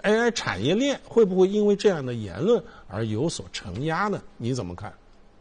AI 产业链会不会因为这样的言论而有所承压呢？你怎么看？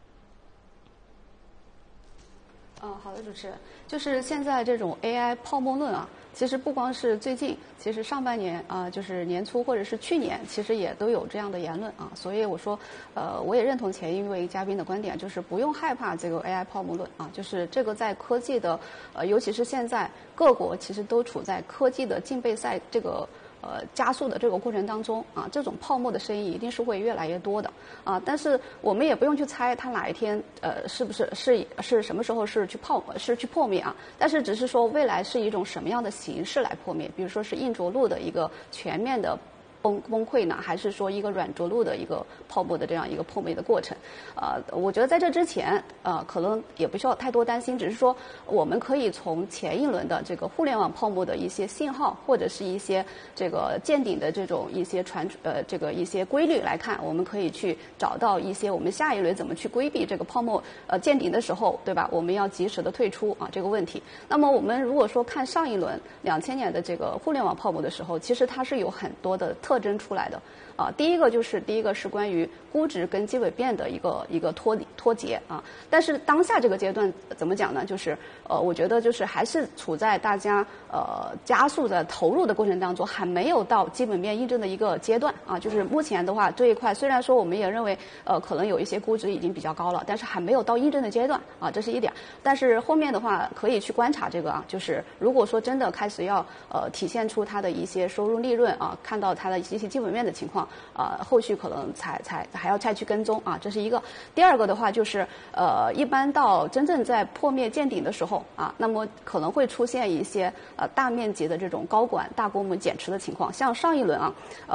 好的，主持人，就是现在这种 AI 泡沫论啊，其实不光是最近，其实上半年就是年初或者是去年，其实也都有这样的言论啊。所以我说，我也认同前一位嘉宾的观点，就是不用害怕这个 AI 泡沫论啊，就是这个在科技的尤其是现在各国其实都处在科技的竞备赛这个加速的这个过程当中啊，这种泡沫的声音一定是会越来越多的啊。但是我们也不用去猜它哪一天是不是什么时候是去破灭啊。但是只是说未来是一种什么样的形式来破灭，比如说是硬着陆的一个全面的崩溃呢，还是说一个软着陆的一个泡沫的这样一个破灭的过程？我觉得在这之前，可能也不需要太多担心，只是说我们可以从前一轮的这个互联网泡沫的一些信号，或者是一些这个见顶的这种一些一些规律来看，我们可以去找到一些我们下一轮怎么去规避这个泡沫见顶的时候，对吧？我们要及时的退出啊这个问题。那么我们如果说看上一轮2000年的这个互联网泡沫的时候，其实它是有很多的特征出来的啊。第一个是关于估值跟基本面的一个脱节啊。但是当下这个阶段怎么讲呢？就是我觉得就是还是处在大家加速的投入的过程当中，还没有到基本面印证的一个阶段啊。就是目前的话这一块，虽然说我们也认为可能有一些估值已经比较高了，但是还没有到印证的阶段啊，这是一点。但是后面的话可以去观察这个啊，就是如果说真的开始要体现出它的一些收入利润啊，看到它的一些基本面的情况后续可能还要再去跟踪啊，这是一个。第二个的话就是一般到真正在破灭见顶的时候啊，那么可能会出现一些大面积的这种高管大规模减持的情况。像上一轮啊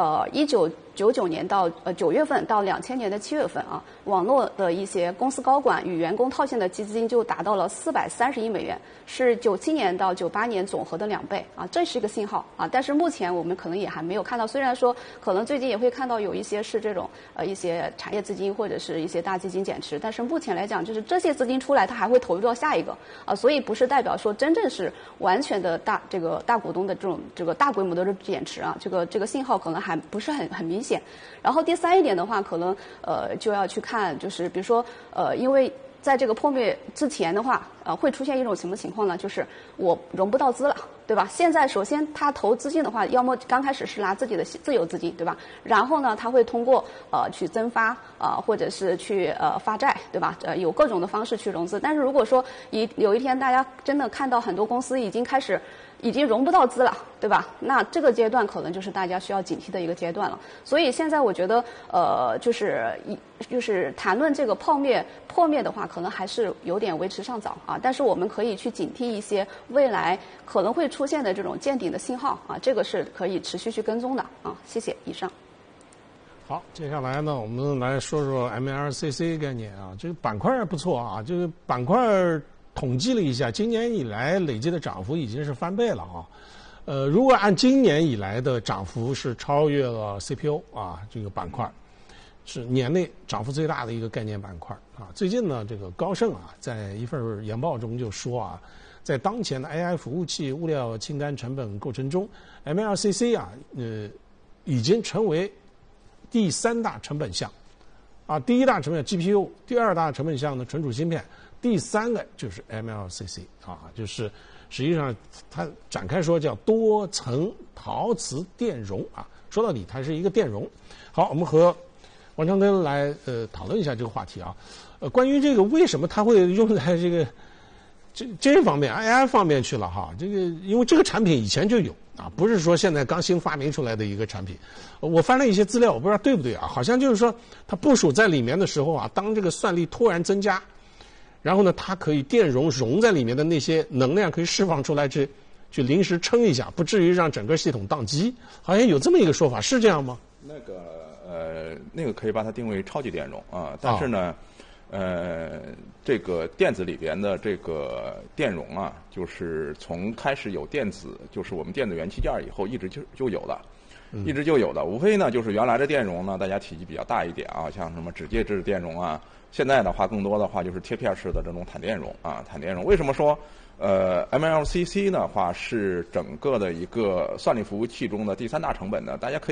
1999年到9月份到2000年的7月份啊，网络的一些公司高管与员工套现的基金就达到了430亿美元，是97年到98年总和的2倍啊，这是一个信号啊。但是目前我们可能也还没有看到，虽然说可能最近也会看到有一些是这种一些产业资金或者是一些大基金减持，但是目前来讲，就是这些资金出来，它还会投入到下一个啊，所以不是代表说真正是完全的大股东的这个大规模的减持啊，这个信号可能还不是很明显。然后第三一点的话，可能就要去看，就是比如说因为在这个破灭之前的话，会出现一种什么情况呢？就是我融不到资了，对吧？现在首先他投资金的话，要么刚开始是拿自己的自有资金，对吧？然后呢，他会通过去增发或者是去发债，对吧？有各种的方式去融资。但是如果说有一天大家真的看到很多公司已经融不到资了，对吧？那这个阶段可能就是大家需要警惕的一个阶段了。所以现在我觉得就是谈论这个破灭的话，可能还是有点为时尚早啊。但是我们可以去警惕一些未来可能会出现的这种见顶的信号啊，这个是可以持续去跟踪的啊。谢谢，以上。 好，接下来呢，我们来说说 MLCC 概念啊，这个板块不错啊，这个板块统计了一下，今年以来累计的涨幅已经是翻倍了啊。如果按今年以来的涨幅是超越了 CPU 啊这个板块，是年内涨幅最大的一个概念板块啊。最近呢，这个高盛啊在一份研报中就说啊，在当前的 AI 服务器物料清单成本构成中 ，MLCC 啊已经成为第3大成本项啊，第1大成本 GPU， 第2大成本项呢存储芯片。第3个就是 MLCC 啊，就是实际上它展开说叫多层陶瓷电容啊，说到底它是一个电容。好，我们和王长根来讨论一下这个话题啊。关于这个为什么它会用在这方面 AI 方面去了哈，这个因为这个产品以前就有啊，不是说现在刚新发明出来的一个产品。我翻了一些资料，我不知道对不对啊，好像就是说它部署在里面的时候啊，当这个算力突然增加，然后呢，它可以电容在里面的那些能量可以释放出来去临时撑一下，不至于让整个系统宕机。好像有这么一个说法，是这样吗？ 那个可以把它定为超级电容啊，但是呢，这个电子里边的这个电容啊，就是从开始有电子，就是我们电子元器件以后，一直就有的。一直就有的，无非呢就是原来的电容呢，大家体积比较大一点啊，像什么指介质电容啊，现在的话更多的话就是贴片式的这种坦电容啊，坦电容。为什么说MLCC 的话是整个的一个算力服务器中的第3大成本呢？大家可以